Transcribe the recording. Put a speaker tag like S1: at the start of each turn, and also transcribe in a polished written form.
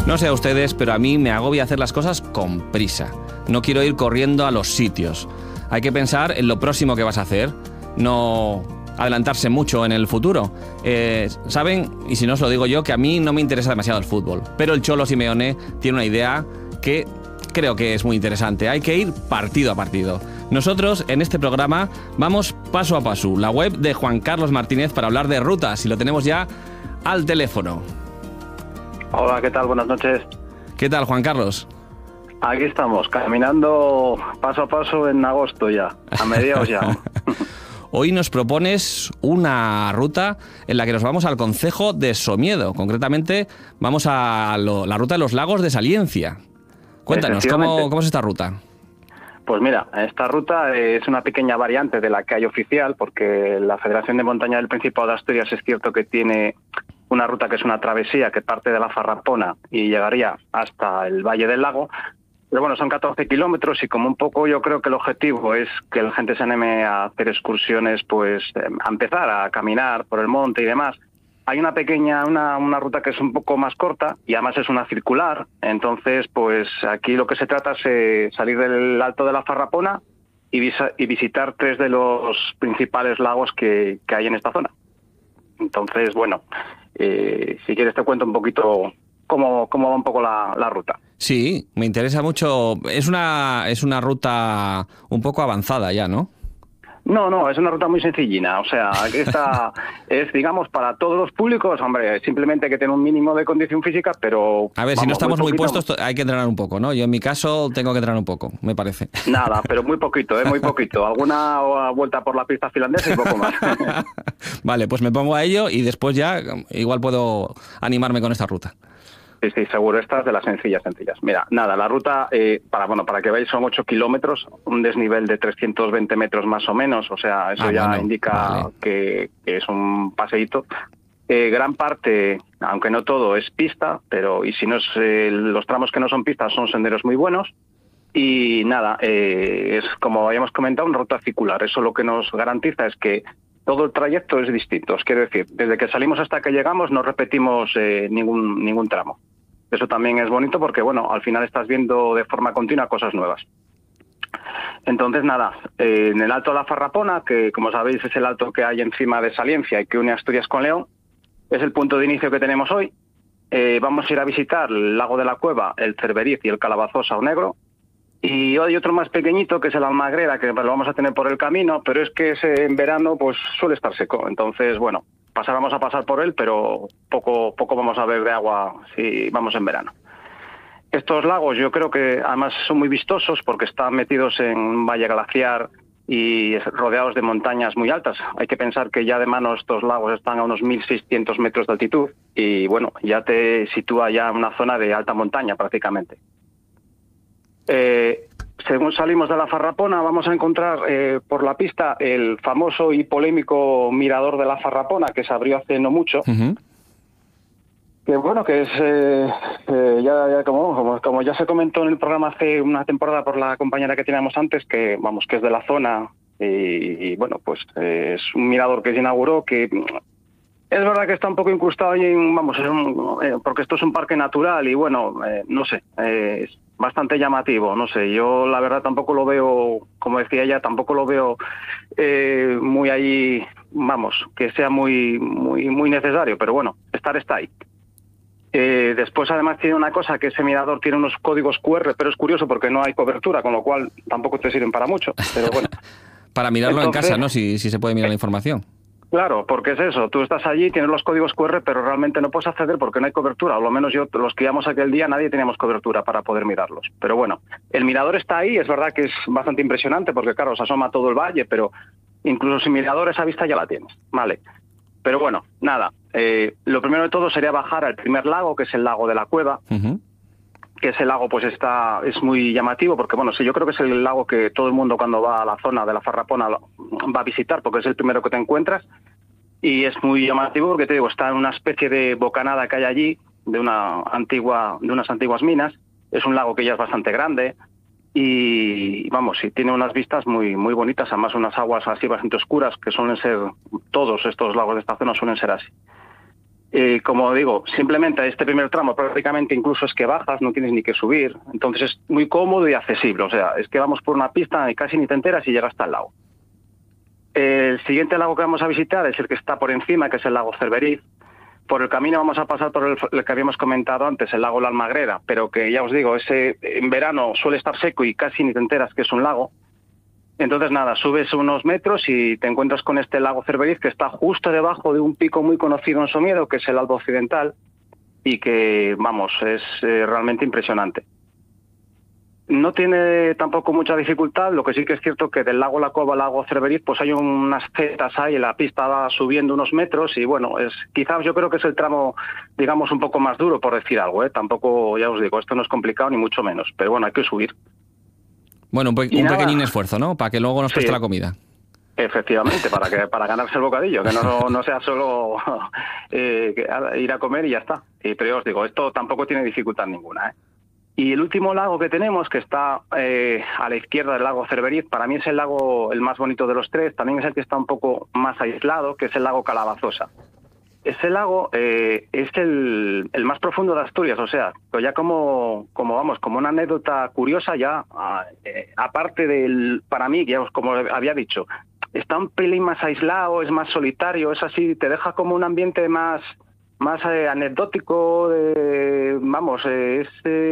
S1: No sé a ustedes, pero a mí me agobia hacer las cosas con prisa. No quiero ir corriendo a los sitios. Hay que pensar en lo próximo que vas a hacer, no adelantarse mucho en el futuro. Saben, y si no os lo digo yo, que a mí no me interesa demasiado el fútbol, pero el Cholo Simeone tiene una idea que creo que es muy interesante. Hay que ir partido a partido. Nosotros en este programa vamos paso a paso. La web de Juan Carlos Martínez para hablar de rutas, y lo tenemos ya al teléfono.
S2: Hola, ¿qué tal? Buenas noches.
S1: ¿Qué tal, Juan Carlos?
S2: Aquí estamos, caminando paso a paso en agosto ya, a mediados ya.
S1: Hoy nos propones una ruta en la que nos vamos al concejo de Somiedo. Concretamente, vamos a la ruta de los lagos de Saliencia. Cuéntanos, ¿cómo es esta ruta?
S2: Pues mira, esta ruta es una pequeña variante de la que hay oficial, porque la Federación de Montaña del Principado de Asturias es cierto que tiene una ruta que es una travesía que parte de la Farrapona y llegaría hasta el Valle del Lago. Pero bueno, son 14 kilómetros y como un poco yo creo que el objetivo es que la gente se anime a hacer excursiones, pues a empezar a caminar por el monte y demás. Hay una pequeña, una ruta que es un poco más corta y además es una circular. Entonces, pues aquí lo que se trata es salir del Alto de la Farrapona y visitar 3 de los principales lagos que hay en esta zona. Entonces, bueno, si quieres te cuento un poquito cómo va un poco la ruta.
S1: Sí, me interesa mucho. Es una ruta un poco avanzada ya, ¿no?
S2: No, es una ruta muy sencillina, o sea, esta es, digamos, para todos los públicos, hombre, simplemente hay que tener un mínimo de condición física, pero...
S1: A ver, si no estamos muy puestos, hay que entrenar un poco, ¿no? Yo en mi caso tengo que entrenar un poco, me parece.
S2: Nada, pero muy poquito, muy poquito. Alguna vuelta por la pista finlandesa y poco más.
S1: Vale, pues me pongo a ello y después ya igual puedo animarme con esta ruta.
S2: Sí, seguro. Esta es de las sencillas. Mira, nada, la ruta, para que veáis, son 8 kilómetros, un desnivel de 320 metros más o menos, o sea, eso indica vale, que es un paseíto. Gran parte, aunque no todo, es pista, pero y si no es los tramos que no son pistas son senderos muy buenos. Y nada, es como habíamos comentado, una ruta circular. Eso lo que nos garantiza es que todo el trayecto es distinto. Os quiero decir, desde que salimos hasta que llegamos no repetimos ningún tramo. Eso también es bonito porque, bueno, al final estás viendo de forma continua cosas nuevas. Entonces, nada, en el Alto de la Farrapona, que como sabéis es el alto que hay encima de Saliencia y que une Asturias con León, es el punto de inicio que tenemos hoy. Vamos a ir a visitar el Lago de la Cueva, el Cerberiz y el Calabazosa o Negro. Y hay otro más pequeñito que es el Almagrera, que lo vamos a tener por el camino, pero es que en verano pues suele estar seco. Entonces, bueno, vamos a pasar por él, pero poco vamos a ver de agua si vamos en verano. Estos lagos yo creo que además son muy vistosos porque están metidos en un valle glaciar y rodeados de montañas muy altas. Hay que pensar que ya de mano estos lagos están a unos 1.600 metros de altitud y bueno, ya te sitúa ya en una zona de alta montaña prácticamente. Según salimos de la Farrapona vamos a encontrar por la pista el famoso y polémico mirador de la Farrapona que se abrió hace no mucho. Uh-huh. Que bueno, que es ya como ya se comentó en el programa hace una temporada por la compañera que teníamos antes, que vamos, que es de la zona y bueno, pues es un mirador que se inauguró que es verdad que está un poco incrustado ahí porque esto es un parque natural y bueno, no sé, es bastante llamativo, no sé, yo la verdad tampoco lo veo, como decía ella, tampoco lo veo muy ahí, vamos, que sea muy necesario, pero bueno, está ahí. Después además tiene una cosa, que ese mirador tiene unos códigos QR, pero es curioso porque no hay cobertura, con lo cual tampoco te sirven para mucho, pero bueno.
S1: Para mirarlo entonces, en casa, ¿no? Si se puede mirar la información.
S2: Claro, porque es eso, tú estás allí, tienes los códigos QR, pero realmente no puedes acceder porque no hay cobertura, o lo menos los que íbamos aquel día nadie teníamos cobertura para poder mirarlos. Pero bueno, el mirador está ahí, es verdad que es bastante impresionante porque claro, se asoma todo el valle, pero incluso sin mirador esa vista ya la tienes, vale. Pero bueno, nada, lo primero de todo sería bajar al primer lago, que es el Lago de la Cueva, uh-huh, que ese lago pues es muy llamativo porque bueno, sí, yo creo que es el lago que todo el mundo cuando va a la zona de la Farrapona va a visitar porque es el primero que te encuentras y es muy llamativo porque te digo, está en una especie de bocanada que hay allí de unas antiguas minas, es un lago que ya es bastante grande y vamos, sí, tiene unas vistas muy bonitas, además unas aguas así bastante oscuras que suelen ser, todos estos lagos de esta zona suelen ser así. Como digo, simplemente este primer tramo prácticamente incluso es que bajas, no tienes ni que subir, entonces es muy cómodo y accesible, o sea, es que vamos por una pista y casi ni te enteras y llegas hasta el lago. El siguiente lago que vamos a visitar es el que está por encima, que es el lago Cerveriz. Por el camino vamos a pasar por el que habíamos comentado antes, el lago La Almagrera, pero que ya os digo, ese en verano suele estar seco y casi ni te enteras que es un lago. Entonces nada, subes unos metros y te encuentras con este lago Cerveriz que está justo debajo de un pico muy conocido en Somiedo, que es el Alba Occidental, y que, vamos, es realmente impresionante. No tiene tampoco mucha dificultad, lo que sí que es cierto que del lago La Cova al lago Cerveriz pues hay unas setas ahí, la pista va subiendo unos metros y bueno, quizás yo creo que es el tramo, digamos, un poco más duro, por decir algo, ¿eh? Tampoco, ya os digo, esto no es complicado ni mucho menos, pero bueno, hay que subir.
S1: Bueno, un pequeñín esfuerzo, ¿no? Para que luego nos cueste la comida.
S2: Efectivamente, para ganarse el bocadillo, que no sea solo ir a comer y ya está. Pero yo os digo, esto tampoco tiene dificultad ninguna, ¿eh? Y el último lago que tenemos, que está a la izquierda del lago Cerveriz, para mí es el lago el más bonito de los tres, también es el que está un poco más aislado, que es el lago Calabazosa. Ese lago es el más profundo de Asturias, o sea, ya como una anécdota curiosa ya, aparte para mí, ya como había dicho, está un pelín más aislado, es más solitario, es así, te deja como un ambiente más anecdótico, es